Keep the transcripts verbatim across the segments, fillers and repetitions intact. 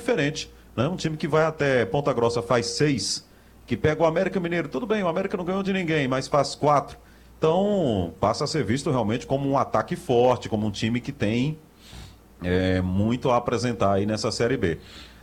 diferente, né? Um time que vai até Ponta Grossa faz seis, que pega o América Mineiro, tudo bem, o América não ganhou de ninguém, mas faz quatro. Então, passa a ser visto realmente como um ataque forte, como um time que tem é, muito a apresentar aí nessa Série B.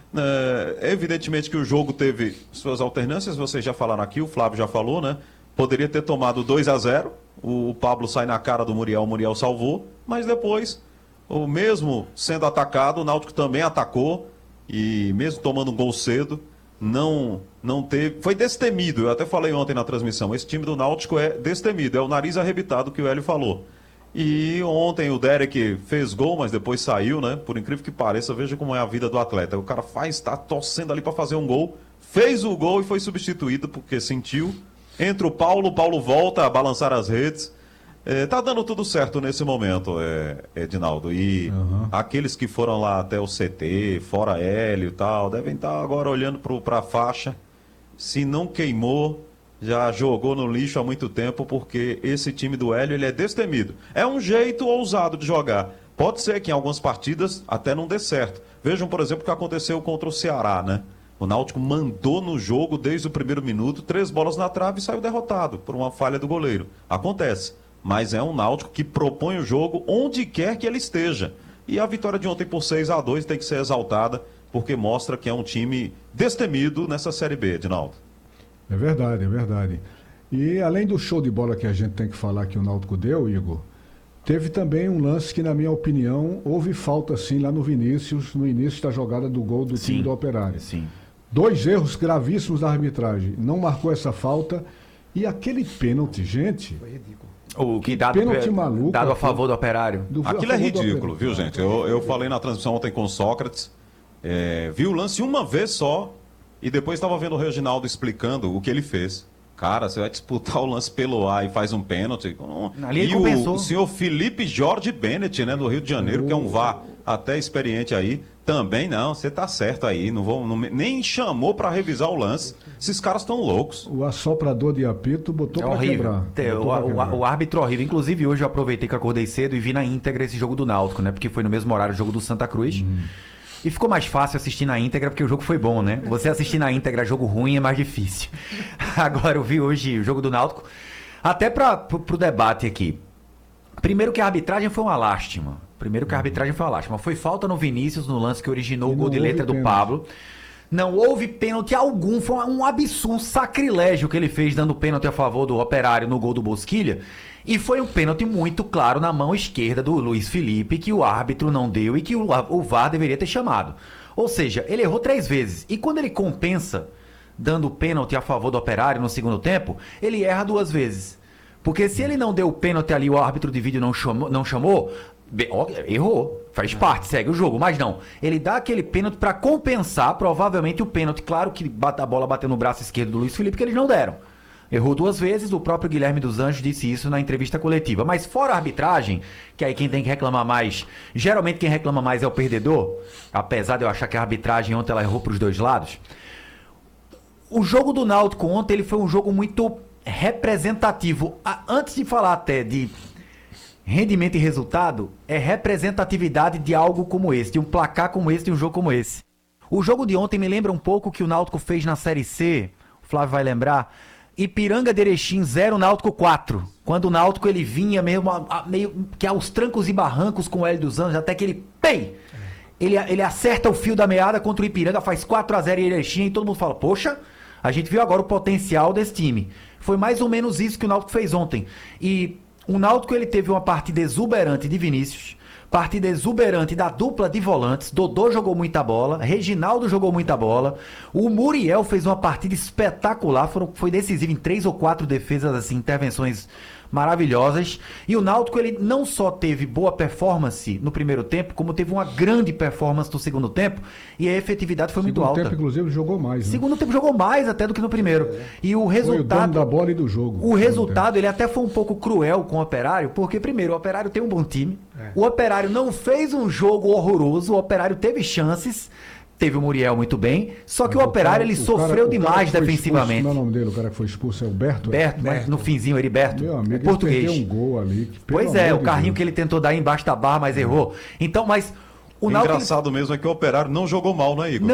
É, evidentemente que o jogo teve suas alternâncias, vocês já falaram aqui, o Flávio já falou, né? Poderia ter tomado dois a zero, o Pablo sai na cara do Muriel, o Muriel salvou, mas depois, o mesmo sendo atacado, o Náutico também atacou, e mesmo tomando um gol cedo, não, não teve... Foi destemido, eu até falei ontem na transmissão, esse time do Náutico é destemido, é o nariz arrebitado que o Hélio falou. E ontem o Derek fez gol, mas depois saiu, né? Por incrível que pareça, veja como é a vida do atleta. O cara faz, tá torcendo ali para fazer um gol, fez o gol e foi substituído porque sentiu. Entra o Paulo, o Paulo volta a balançar as redes. É, tá dando tudo certo nesse momento, é, Edinaldo. E uhum. aqueles que foram lá até o C T, fora Hélio e tal, devem estar agora olhando para a faixa. Se não queimou, já jogou no lixo há muito tempo, porque esse time do Hélio ele é destemido. É um jeito ousado de jogar. Pode ser que em algumas partidas até não dê certo. Vejam, por exemplo, o que aconteceu contra o Ceará, né? O Náutico mandou no jogo desde o primeiro minuto, três bolas na trave e saiu derrotado por uma falha do goleiro. Acontece. Mas é um Náutico que propõe o jogo onde quer que ele esteja. E a vitória de ontem por seis a dois tem que ser exaltada, porque mostra que é um time destemido nessa Série B, Edinaldo. É verdade, é verdade. E além do show de bola que a gente tem que falar que o Náutico deu, Igor, teve também um lance que, na minha opinião, houve falta sim lá no Vinícius, no início da jogada do gol do sim, time do Operário. Sim. Dois erros gravíssimos da arbitragem. Não marcou essa falta. E aquele pênalti, gente... Foi ridículo. O que dado, pênalti maluco, dado a favor do Operário. Do, Aquilo é ridículo, viu, gente? Eu, eu falei na transmissão ontem com o Sócrates, é, vi o lance uma vez só e depois estava vendo o Reginaldo explicando o que ele fez. Cara, você vai disputar o lance pelo ar e faz um pênalti. Ali e o, o senhor Felipe Jorge Bennett, né, do Rio de Janeiro, que é um V A R até experiente aí, também não, você tá certo aí, não vou, não, nem chamou para revisar o lance. Esses caras estão loucos. O assoprador de apito botou é para quebrar. É, botou o, pra quebrar. O, o árbitro horrível. Inclusive hoje eu aproveitei que acordei cedo e vi na íntegra esse jogo do Náutico, né? Porque foi no mesmo horário o jogo do Santa Cruz. Hum. E ficou mais fácil assistir na íntegra porque o jogo foi bom, né? Você assistir na íntegra jogo ruim é mais difícil. Agora eu vi hoje o jogo do Náutico. Até para pro debate aqui. Primeiro que a arbitragem foi uma lástima. Primeiro que a arbitragem foi uma lástima. Foi falta no Vinícius, no lance que originou o gol de letra do pênalti. Pablo. Não houve pênalti algum. Foi um absurdo, um sacrilégio que ele fez, dando pênalti a favor do Operário no gol do Bosquilha. E foi um pênalti muito claro na mão esquerda do Luiz Felipe, que o árbitro não deu e que o, o V A R deveria ter chamado. Ou seja, ele errou três vezes. E quando ele compensa, dando pênalti a favor do Operário no segundo tempo, ele erra duas vezes. Porque se ele não deu o pênalti ali, o árbitro de vídeo não chamou, não chamou errou, faz parte, segue o jogo, mas não, ele dá aquele pênalti para compensar provavelmente o pênalti, claro que a bola bateu no braço esquerdo do Luiz Felipe, que eles não deram, errou duas vezes, o próprio Guilherme dos Anjos disse isso na entrevista coletiva, mas fora a arbitragem, que aí quem tem que reclamar mais, geralmente quem reclama mais é o perdedor, apesar de eu achar que a arbitragem ontem ela errou para os dois lados, o jogo do Náutico ontem ele foi um jogo muito representativo, antes de falar até de rendimento e resultado, é representatividade de algo como esse, de um placar como esse, de um jogo como esse. O jogo de ontem me lembra um pouco o que o Náutico fez na Série C, o Flávio vai lembrar, Ipiranga de Erechim zero, Náutico quatro. Quando o Náutico ele vinha mesmo, a, a, meio que aos trancos e barrancos com o Hélio dos Anjos, até que ele, pei, ele, ele acerta o fio da meada contra o Ipiranga, faz quatro a zero em Erechim e todo mundo fala, poxa, a gente viu agora o potencial desse time. Foi mais ou menos isso que o Náutico fez ontem. E o Náutico ele teve uma partida exuberante de Vinícius, partida exuberante da dupla de volantes, Dodô jogou muita bola, Reginaldo jogou muita bola, o Muriel fez uma partida espetacular, foram, foi decisivo em três ou quatro defesas, assim, intervenções maravilhosas, e o Náutico ele não só teve boa performance no primeiro tempo, como teve uma grande performance no segundo tempo, e a efetividade foi muito alta. Segundo tempo, inclusive, jogou mais, né? Segundo tempo jogou mais até do que no primeiro. E o resultado... Foi o dono da bola e do jogo. O resultado, ele até foi um pouco cruel com o Operário, porque, primeiro, o Operário tem um bom time, é. O Operário não fez um jogo horroroso, o Operário teve chances, teve o Muriel muito bem, só que mas o Operário, cara, ele o sofreu cara, demais defensivamente. Expulso, não é o nome dele, o cara que foi expulso é o Berto? Berto, é? mas no finzinho, Heriberto, Meu amigo, português. Ele perdeu um gol ali. Que, pois é, o carrinho Deus. Que ele tentou dar embaixo da barra, mas é. errou. Então, mas... O Engraçado Náutico... mesmo é que o Operário não jogou mal, né, Igor?